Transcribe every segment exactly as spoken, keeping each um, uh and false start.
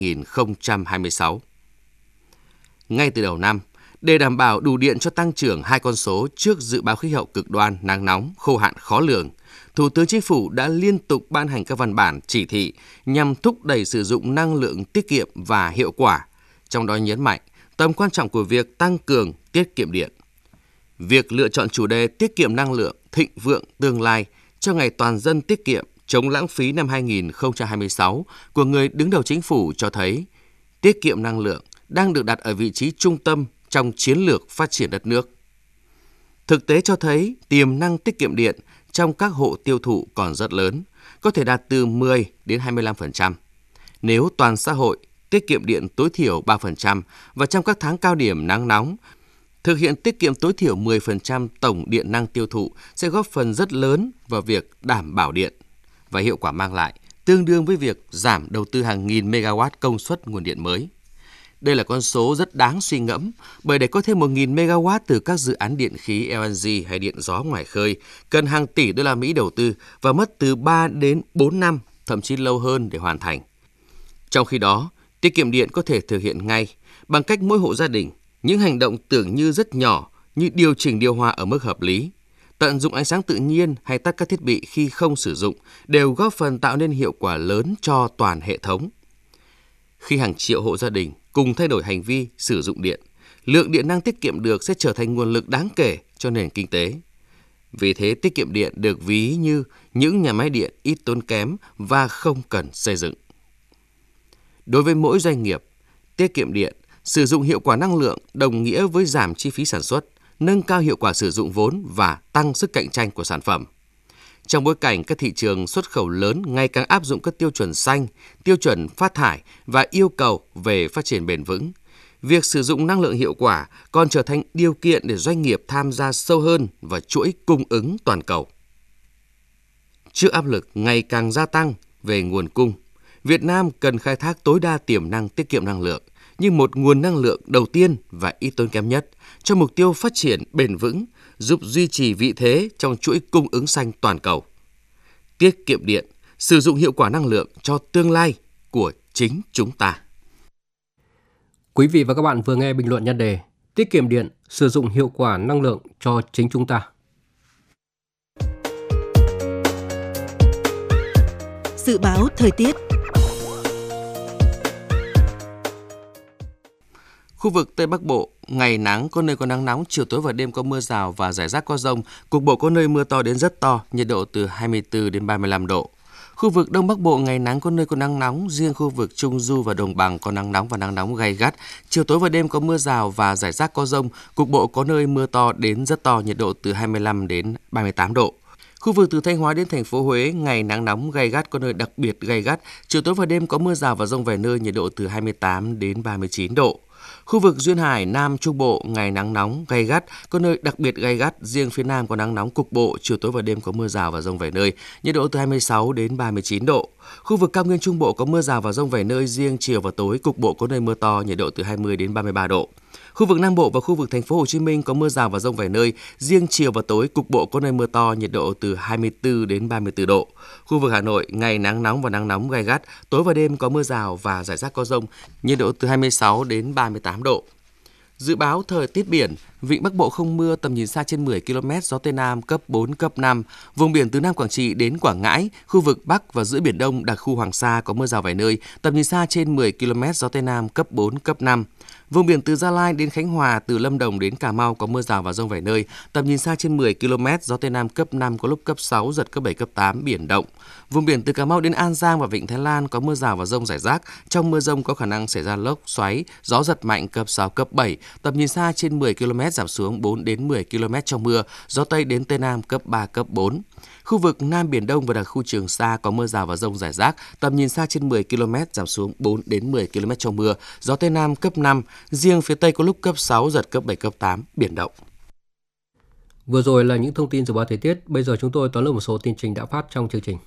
nghìn không trăm hai mươi sáu. Ngay từ đầu năm, để đảm bảo đủ điện cho tăng trưởng hai con số trước dự báo khí hậu cực đoan, nắng nóng, khô hạn khó lường, Thủ tướng Chính phủ đã liên tục ban hành các văn bản chỉ thị nhằm thúc đẩy sử dụng năng lượng tiết kiệm và hiệu quả, trong đó nhấn mạnh tầm quan trọng của việc tăng cường tiết kiệm điện. Việc lựa chọn chủ đề tiết kiệm năng lượng, thịnh vượng tương lai cho ngày toàn dân tiết kiệm chống lãng phí năm hai nghìn không trăm hai mươi sáu của người đứng đầu chính phủ cho thấy tiết kiệm năng lượng đang được đặt ở vị trí trung tâm trong chiến lược phát triển đất nước. Thực tế cho thấy tiềm năng tiết kiệm điện trong các hộ tiêu thụ còn rất lớn, có thể đạt từ mười đến hai mươi lăm phần trăm. Nếu toàn xã hội tiết kiệm điện tối thiểu ba phần trăm và trong các tháng cao điểm nắng nóng, thực hiện tiết kiệm tối thiểu mười phần trăm tổng điện năng tiêu thụ sẽ góp phần rất lớn vào việc đảm bảo điện và hiệu quả mang lại tương đương với việc giảm đầu tư hàng nghìn megawatt công suất nguồn điện mới. Đây là con số rất đáng suy ngẫm, bởi để có thêm một nghìn megawatt từ các dự án điện khí L N G hay điện gió ngoài khơi, cần hàng tỷ đô la Mỹ đầu tư và mất từ ba đến bốn năm, thậm chí lâu hơn để hoàn thành. Trong khi đó, tiết kiệm điện có thể thực hiện ngay bằng cách mỗi hộ gia đình, những hành động tưởng như rất nhỏ như điều chỉnh điều hòa ở mức hợp lý, tận dụng ánh sáng tự nhiên hay tắt các thiết bị khi không sử dụng đều góp phần tạo nên hiệu quả lớn cho toàn hệ thống. Khi hàng triệu hộ gia đình cùng thay đổi hành vi sử dụng điện, lượng điện năng tiết kiệm được sẽ trở thành nguồn lực đáng kể cho nền kinh tế. Vì thế, tiết kiệm điện được ví như những nhà máy điện ít tốn kém và không cần xây dựng. Đối với mỗi doanh nghiệp, tiết kiệm điện, sử dụng hiệu quả năng lượng đồng nghĩa với giảm chi phí sản xuất, nâng cao hiệu quả sử dụng vốn và tăng sức cạnh tranh của sản phẩm. Trong bối cảnh các thị trường xuất khẩu lớn ngày càng áp dụng các tiêu chuẩn xanh, tiêu chuẩn phát thải và yêu cầu về phát triển bền vững, việc sử dụng năng lượng hiệu quả còn trở thành điều kiện để doanh nghiệp tham gia sâu hơn vào chuỗi cung ứng toàn cầu. Trước áp lực ngày càng gia tăng về nguồn cung, Việt Nam cần khai thác tối đa tiềm năng tiết kiệm năng lượng như một nguồn năng lượng đầu tiên và ít tốn kém nhất cho mục tiêu phát triển bền vững, giúp duy trì vị thế trong chuỗi cung ứng xanh toàn cầu. Tiết kiệm điện, sử dụng hiệu quả năng lượng cho tương lai của chính chúng ta. Quý vị và các bạn vừa nghe bình luận nhan đề Tiết kiệm điện, sử dụng hiệu quả năng lượng cho chính chúng ta. Dự báo thời tiết. Khu vực Tây Bắc Bộ, ngày nắng, có nơi có nắng nóng, chiều tối và đêm có mưa rào và rải rác có dông, cục bộ có nơi mưa to đến rất to, nhiệt độ từ hai mươi tư đến ba mươi lăm độ. Khu vực Đông Bắc Bộ, ngày nắng, có nơi có nắng nóng, riêng khu vực Trung Du và Đồng Bằng có nắng nóng và nắng nóng gay gắt, chiều tối và đêm có mưa rào và rải rác có dông, cục bộ có nơi mưa to đến rất to, nhiệt độ từ hai mươi lăm đến ba mươi tám độ. Khu vực từ Thanh Hóa đến thành phố Huế, ngày nắng nóng gay gắt, có nơi đặc biệt gay gắt, chiều tối và đêm có mưa rào và dông vài nơi, nhiệt độ từ hai mươi tám đến ba mươi chín độ. Khu vực Duyên Hải, Nam Trung Bộ, ngày nắng nóng gay gắt, có nơi đặc biệt gay gắt, riêng phía Nam có nắng nóng cục bộ, chiều tối và đêm có mưa rào và dông vài nơi, nhiệt độ từ hai mươi sáu đến ba mươi chín độ. Khu vực Cao Nguyên Trung Bộ có mưa rào và dông vài nơi, riêng chiều và tối cục bộ có nơi mưa to, nhiệt độ từ hai mươi đến ba mươi ba độ. Khu vực Nam Bộ và khu vực thành phố Hồ Chí Minh có mưa rào và dông vài nơi, riêng chiều và tối cục bộ có nơi mưa to, nhiệt độ từ hai mươi tư đến ba mươi tư độ. Khu vực Hà Nội, ngày nắng nóng và nắng nóng gay gắt, tối và đêm có mưa rào và rải rác có dông, nhiệt độ từ hai mươi sáu đến ba mươi tám độ. Dự báo thời tiết biển, vịnh Bắc Bộ không mưa, tầm nhìn xa trên mười ki lô mét, gió Tây Nam cấp bốn, cấp năm. Vùng biển từ Nam Quảng Trị đến Quảng Ngãi, khu vực Bắc và giữa Biển Đông đặc khu Hoàng Sa có mưa rào vài nơi, tầm nhìn xa trên mười ki lô mét, gió Tây Nam cấp bốn, cấp năm. Vùng biển từ Gia Lai đến Khánh Hòa, từ Lâm Đồng đến Cà Mau có mưa rào và dông vài nơi, tầm nhìn xa trên mười ki lô mét, gió Tây Nam cấp năm, có lúc cấp sáu, giật cấp bảy, cấp tám, biển động. Vùng biển từ Cà Mau đến An Giang và Vịnh Thái Lan có mưa rào và dông rải rác. Trong mưa dông có khả năng xảy ra lốc, xoáy, gió giật mạnh cấp sáu, cấp bảy, tầm nhìn xa trên mười ki lô mét, giảm xuống bốn đến mười ki lô mét trong mưa, gió Tây đến Tây Nam cấp ba, cấp bốn. Khu vực Nam Biển Đông và đặc khu Trường Sa có mưa rào và dông rải rác, tầm nhìn xa trên mười ki lô mét, giảm xuống bốn đến mười ki lô mét trong mưa, gió Tây Nam cấp năm, riêng phía Tây có lúc cấp sáu, giật cấp bảy, cấp tám, biển động. Vừa rồi là những thông tin dự báo thời tiết, bây giờ chúng tôi tóm lược một số tin chính đã phát trong chương trình.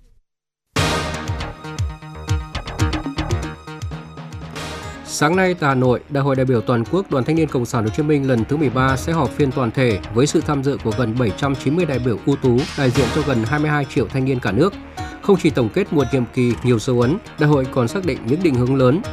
Sáng nay tại Hà Nội, Đại hội đại biểu toàn quốc Đoàn Thanh niên Cộng sản Hồ Chí Minh lần thứ mười ba sẽ họp phiên toàn thể với sự tham dự của gần bảy trăm chín mươi đại biểu ưu tú đại diện cho gần hai mươi hai triệu thanh niên cả nước. Không chỉ tổng kết một nhiệm kỳ nhiều dấu ấn, đại hội còn xác định những định hướng lớn